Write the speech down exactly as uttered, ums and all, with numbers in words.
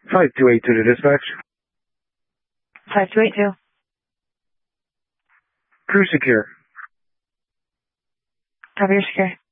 five two eight two to dispatch. five two eight two. Crew secure. Cover your secure.